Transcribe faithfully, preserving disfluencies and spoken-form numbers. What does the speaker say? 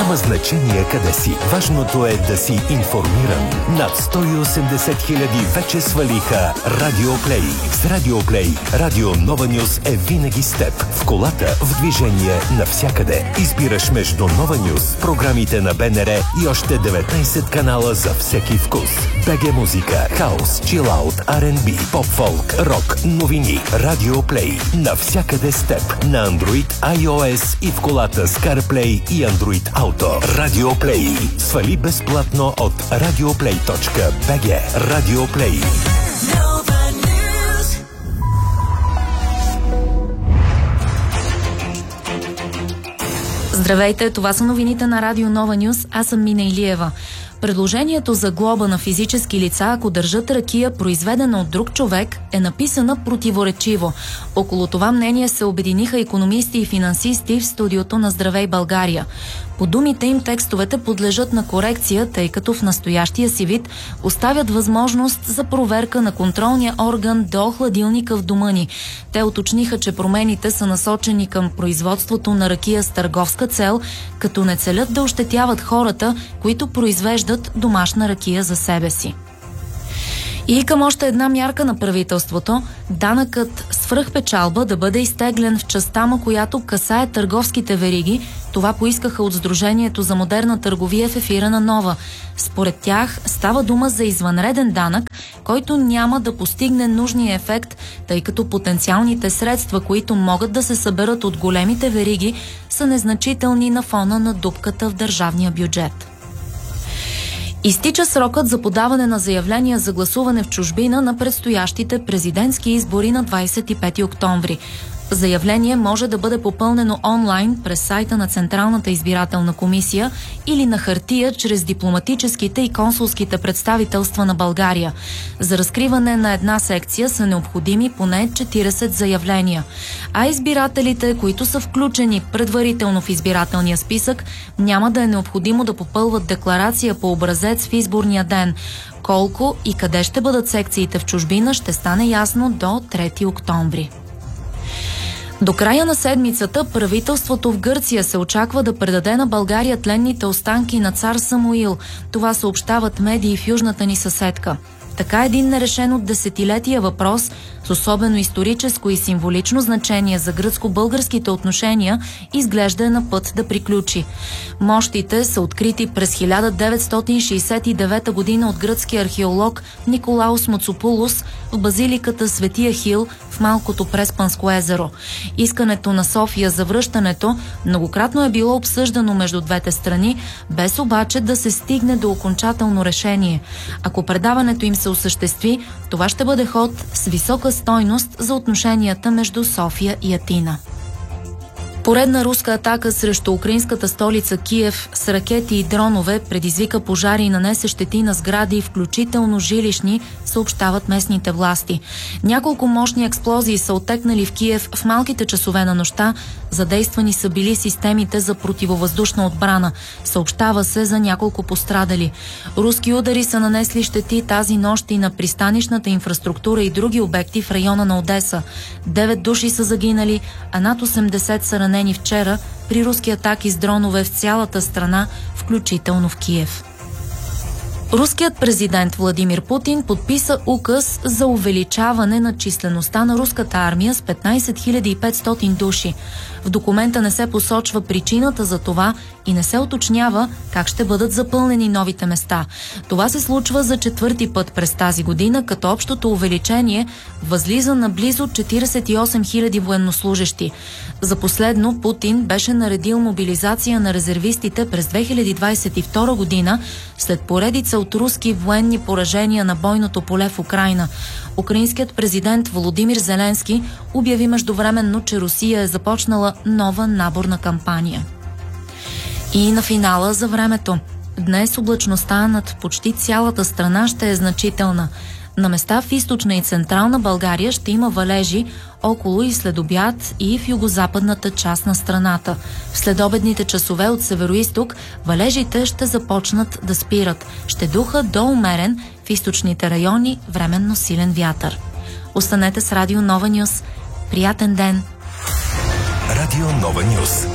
Няма значение къде си. Важното е да си информиран. Над сто и осемдесет хиляди вече свалиха Радио Плей. С Радио Плей, Радио Нова Нюс е винаги с теб. В колата, в движение, навсякъде. Избираш между Нова Нюс, програмите на БНР и още деветнайсет канала за всеки вкус. БГ музика, хаус, чилаут, Ар енд Би, поп-фолк, рок, новини. Радио Плей. Навсякъде с теб. На Android, iOS и в колата с CarPlay и Android Auto. Радио Плей. Свали безплатно от радиоплей точка би джи. Радио Плей. Здравейте, това са новините на Радио Нова Нюс. Аз съм Мина Илиева. Предложението за глоба на физически лица, ако държат ракия, произведена от друг човек, е написана противоречиво. Около това мнение се обединиха икономисти и финансисти в студиото на Здравей България. По думите им, текстовете подлежат на корекция, тъй като в настоящия си вид оставят възможност за проверка на контролния орган до хладилника в дома ни. Те уточниха, че промените са насочени към производството на ракия с търговска цел, като не целят да ощетяват хората, които произвеждат домашна ракия за себе си. И към още една мярка на правителството – данъкът свръхпечалба да бъде изтеглен в частта му, която касае търговските вериги. Това поискаха от Сдружението за модерна търговия в ефира на Нова. Според тях става дума за извънреден данък, който няма да постигне нужния ефект, тъй като потенциалните средства, които могат да се съберат от големите вериги, са незначителни на фона на дупката в държавния бюджет. Изтича срокът за подаване на заявления за гласуване в чужбина на предстоящите президентски избори на двадесет и пети октомври. Заявление може да бъде попълнено онлайн през сайта на Централната избирателна комисия или на хартия чрез дипломатическите и консулските представителства на България. За разкриване на една секция са необходими поне четиридесет заявления. А избирателите, които са включени предварително в избирателния списък, няма да е необходимо да попълват декларация по образец в изборния ден. Колко и къде ще бъдат секциите в чужбина ще стане ясно до трети октомври. До края на седмицата правителството в Гърция се очаква да предаде на България тленните останки на цар Самуил. Това съобщават медии в южната ни съседка. Така един нерешен от десетилетия въпрос с особено историческо и символично значение за гръцко-българските отношения изглежда е на път да приключи. Мощите са открити през хиляда деветстотин шейсет и девета година от гръцкия археолог Николаус Моцопулос в базиликата Свети Ахил в малкото Преспанско езеро. Искането на София за връщането многократно е било обсъждано между двете страни, без обаче да се стигне до окончателно решение. Ако предаването им се осъществи, това ще бъде ход с висока стойност за отношенията между София и Атина. Поредна руска атака срещу украинската столица Киев с ракети и дронове предизвика пожари и нанесе щети на сгради, включително жилищни, съобщават местните власти. Няколко мощни експлозии са отекнали в Киев в малките часове на нощта. Задействани са били системите за противовъздушна отбрана. Съобщава се за няколко пострадали. Руски удари са нанесли щети тази нощ и на пристанищната инфраструктура и други обекти в района на Одеса. Девет души са загинали, а над осемдесет са ранени вчера при руски атаки с дронове в цялата страна, включително в Киев. Руският президент Владимир Путин подписа указ за увеличаване на числеността на руската армия с петнайсет хиляди и петстотин души. В документа не се посочва причината за това и не се уточнява как ще бъдат запълнени новите места. Това се случва за четвърти път през тази година, като общото увеличение възлиза на близо четирийсет и осем хиляди военнослужещи. За последно Путин беше наредил мобилизация на резервистите през две хиляди двадесет и втора година след поредица от руски военни поражения на бойното поле в Украйна. Украинският президент Володимир Зеленски обяви междувременно, че Русия е започнала нова наборна кампания. И на финала за времето. Днес облачността над почти цялата страна ще е значителна. На места в източна и централна България ще има валежи около и след обяд и в югозападната част на страната. В следобедните часове от североизток валежите ще започнат да спират. Ще духа до умерен, в източните райони временно силен вятър. Останете с Радио Нова Нюс. Приятен ден! Радио Нова Нюс.